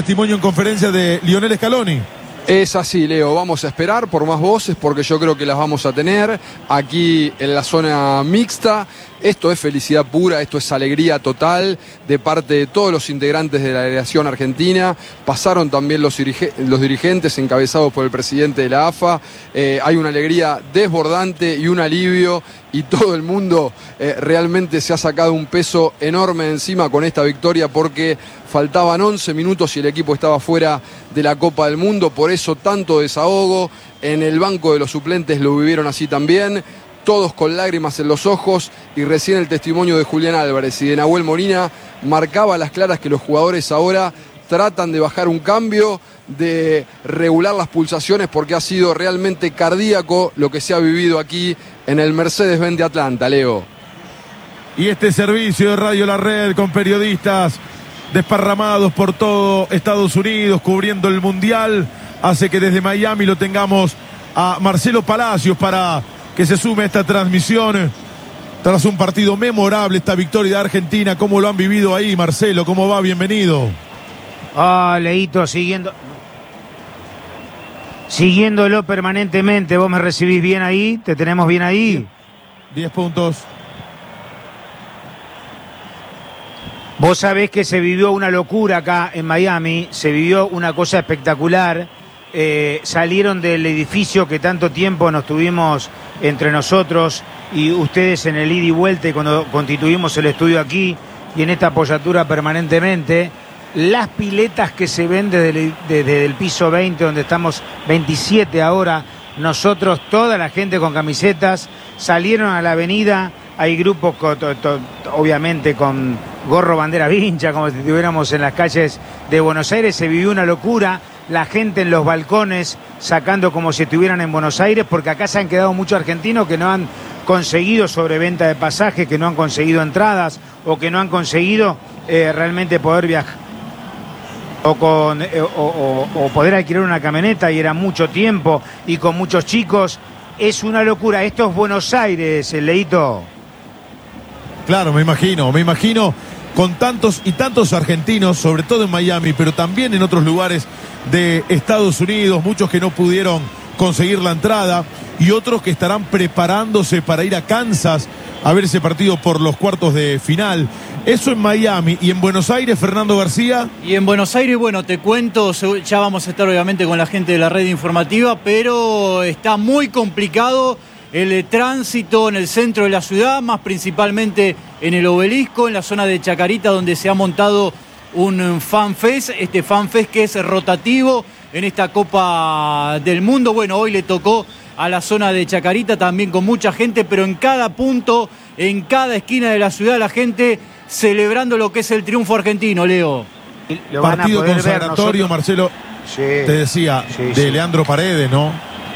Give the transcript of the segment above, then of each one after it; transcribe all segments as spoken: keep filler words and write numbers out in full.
testimonio en conferencia de Lionel Scaloni. Es así, Leo, vamos a esperar por más voces porque yo creo que las vamos a tener aquí en la zona mixta. Esto es felicidad pura, esto es alegría total de parte de todos los integrantes de la delegación argentina. Pasaron también los, dirige los dirigentes encabezados por el presidente de la A F A. Eh, hay una alegría desbordante y un alivio, y todo el mundo eh, realmente se ha sacado un peso enorme encima con esta victoria, porque faltaban once minutos y el equipo estaba fuera de la Copa del Mundo. Por eso tanto desahogo. En el banco de los suplentes lo vivieron así también, todos con lágrimas en los ojos, y recién el testimonio de Julián Álvarez y de Nahuel Molina marcaba a las claras que los jugadores ahora tratan de bajar un cambio, de regular las pulsaciones, porque ha sido realmente cardíaco lo que se ha vivido aquí en el Mercedes-Benz de Atlanta, Leo. Y este servicio de Radio La Red con periodistas desparramados por todo Estados Unidos cubriendo el Mundial hace que desde Miami lo tengamos a Marcelo Palacios para que se sume a esta transmisión tras un partido memorable, esta victoria de Argentina. ¿Cómo lo han vivido ahí, Marcelo? ¿Cómo va? Bienvenido. Ah, Leito, siguiendo siguiéndolo permanentemente. ¿Vos me recibís bien ahí? ¿Te tenemos bien ahí? Diez puntos. Vos sabés que se vivió una locura acá en Miami, se vivió una cosa espectacular. Eh, salieron del edificio que tanto tiempo nos tuvimos entre nosotros y ustedes en el ida y vuelta, y cuando constituimos el estudio aquí y en esta apoyatura permanentemente, las piletas que se ven desde el, desde el piso veinte, donde estamos veintisiete ahora, nosotros, toda la gente con camisetas, salieron a la avenida. Hay grupos, con, to, to, obviamente, con gorro, bandera vincha, como si estuviéramos en las calles de Buenos Aires. Se vivió una locura. La gente en los balcones sacando como si estuvieran en Buenos Aires, porque acá se han quedado muchos argentinos que no han conseguido sobreventa de pasajes, que no han conseguido entradas o que no han conseguido eh, realmente poder viajar o, con, eh, o, o, o poder alquilar una camioneta, y era mucho tiempo y con muchos chicos. Es una locura. Esto es Buenos Aires, Leito. Claro, me imagino, me imagino con tantos y tantos argentinos, sobre todo en Miami, pero también en otros lugares de Estados Unidos, muchos que no pudieron conseguir la entrada y otros que estarán preparándose para ir a Kansas a ver ese partido por los cuartos de final. Eso en Miami. Y en Buenos Aires, Fernando García. Y en Buenos Aires, bueno, te cuento, ya vamos a estar obviamente con la gente de la red informativa, pero está muy complicado el tránsito en el centro de la ciudad, más principalmente en el Obelisco, en la zona de Chacarita, donde se ha montado un FanFest, este FanFest que es rotativo en esta Copa del Mundo. Bueno, hoy le tocó a la zona de Chacarita también con mucha gente, pero en cada punto, en cada esquina de la ciudad, la gente celebrando lo que es el triunfo argentino, Leo. Lo van Partido a poder consagratorio, ver, Marcelo, sí, te decía, sí, de sí. Leandro Paredes, ¿no?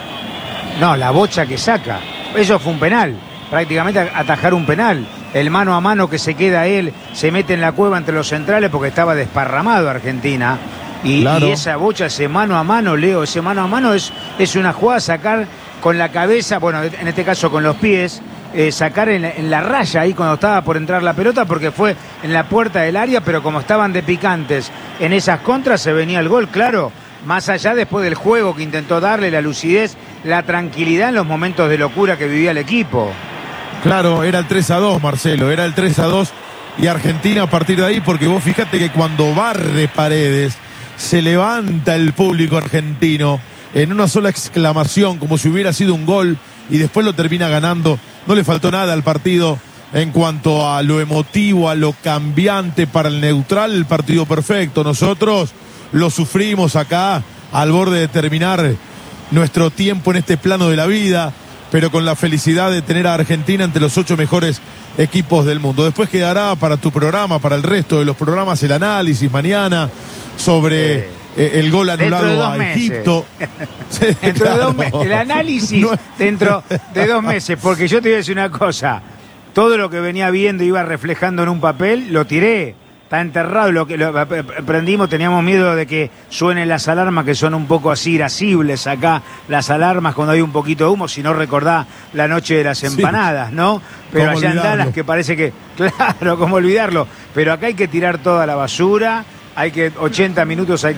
No, la bocha que saca. Eso fue un penal. Prácticamente atajar un penal. El mano a mano que se queda él, se mete en la cueva entre los centrales porque estaba desparramado Argentina. Y, claro. y esa bocha, ese mano a mano, Leo, ese mano a mano es, es una jugada, sacar con la cabeza, bueno, en este caso con los pies, eh, sacar en la, en la raya ahí cuando estaba por entrar la pelota, porque fue en la puerta del área, pero como estaban de picantes en esas contras, se venía el gol, claro. Más allá después del juego que intentó darle, la lucidez, la tranquilidad en los momentos de locura que vivía el equipo. Claro, era el tres a dos, Marcelo, era el tres a dos, y Argentina a partir de ahí, porque vos fíjate que cuando barre Paredes, se levanta el público argentino en una sola exclamación, como si hubiera sido un gol, y después lo termina ganando. No le faltó nada al partido en cuanto a lo emotivo, a lo cambiante para el neutral, el partido perfecto. Nosotros lo sufrimos acá al borde de terminar nuestro tiempo en este plano de la vida, pero con la felicidad de tener a Argentina entre los ocho mejores equipos del mundo. Después quedará para tu programa, para el resto de los programas, el análisis mañana sobre eh, eh, el gol anulado a Egipto. Sí, dentro claro. de dos meses, el análisis no. dentro de dos meses, porque yo te voy a decir una cosa, todo lo que venía viendo iba reflejando en un papel, lo tiré. Está enterrado, lo que lo, prendimos, teníamos miedo de que suenen las alarmas, que son un poco así irascibles acá, las alarmas cuando hay un poquito de humo, si no recordá la noche de las empanadas, sí. ¿no? Pero allá en Dallas, que parece que, claro, cómo olvidarlo, pero acá hay que tirar toda la basura, hay que ochenta minutos hay